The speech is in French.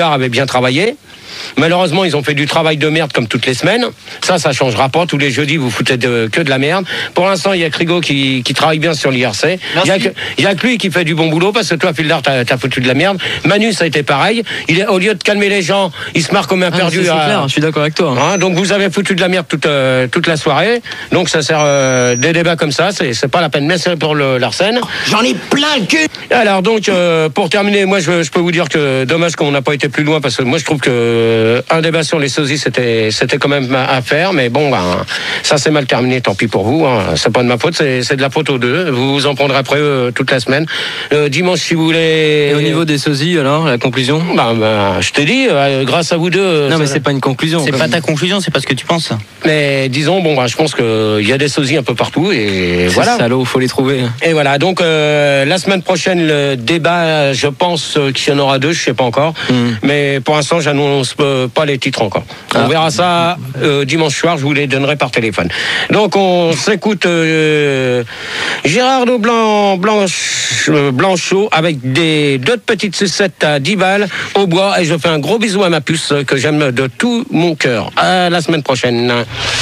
avait bien travaillé. Malheureusement, ils ont fait du travail de merde comme toutes les semaines. Ça changera pas. Tous les jeudis, vous foutez que de la merde. Pour l'instant, il y a Crigo qui travaille bien sur l'IRC. Il y a que lui qui fait du bon boulot, parce que toi, Fildar, t'as foutu de la merde. Manu, ça a été pareil. Au lieu de calmer les gens, il se marre comme un perdu. C'est clair, je suis d'accord avec toi. Hein, donc vous avez foutu de la merde toute la soirée. Donc ça sert des débats comme ça. C'est pas la peine. Merci pour l'Arsène. J'en ai plein le cul. Alors donc, pour terminer, moi je peux vous dire que dommage qu'on n'a pas été plus loin, parce que moi je trouve que un débat sur les sosies c'était quand même à faire, mais bon, ça c'est mal terminé, tant pis pour vous, hein. C'est pas de ma faute, c'est de la faute aux deux. Vous vous en prendrez après toute la semaine. Dimanche, si vous voulez. Et au niveau des sosies, alors, la conclusion? Je t'ai dit, grâce à vous deux. Non, mais c'est pas une conclusion. C'est pas ta conclusion, c'est pas ce que tu penses. Mais disons, je pense qu'il y a des sosies un peu partout, et voilà. C'est salaud, faut les trouver. Et voilà, donc la semaine prochaine, le débat, je pense qu'il y en aura 2, je sais pas encore. Mais pour l'instant, j'annonce pas les titres encore. On verra ça dimanche soir, je vous les donnerai par téléphone. Donc on s'écoute Gérardo Blanchot avec d'autres petites sucettes à 10 balles au bois, et je fais un gros bisou à ma puce que j'aime de tout mon cœur. À la semaine prochaine.